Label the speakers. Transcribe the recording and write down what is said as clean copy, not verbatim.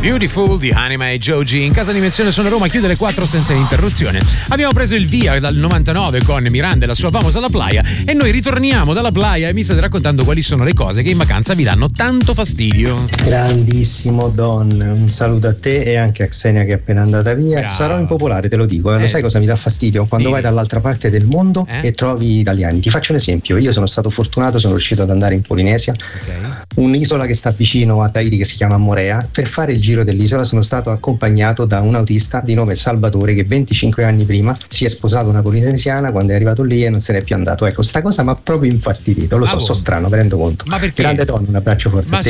Speaker 1: Beautiful di Anima e Joji in casa Dimensione Sono Roma, chiude alle 4 senza interruzione. Abbiamo preso il via dal 99 con Miranda e la sua Vamos alla playa e noi ritorniamo dalla playa e mi state raccontando quali sono le cose che in vacanza vi danno tanto fastidio.
Speaker 2: Grandissimo Don, un saluto a te e anche a Xenia che è appena andata via.
Speaker 1: Bravo.
Speaker 2: Sarò impopolare, te lo dico, lo sai cosa mi dà fastidio? Quando vai dall'altra parte del mondo e trovi italiani. Ti faccio un esempio, io sono stato fortunato, sono riuscito ad andare in Polinesia, un'isola che sta vicino a Tahiti che si chiama Morea. Per fare il giro dell'isola sono stato accompagnato da un autista di nome Salvatore che 25 anni prima si è sposato una polinesiana, quando è arrivato lì e non se n'è più andato. Ecco, sta cosa mi ha proprio infastidito, lo so, so strano, mi rendo conto.
Speaker 1: Ma perché?
Speaker 2: Grande Don, un abbraccio forte.
Speaker 1: Ma
Speaker 2: a te